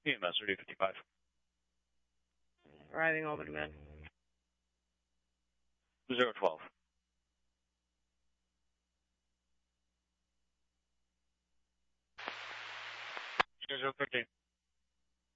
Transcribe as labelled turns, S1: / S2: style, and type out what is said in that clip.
S1: EMS 3055.
S2: Arriving over to med.
S1: 012. 0013.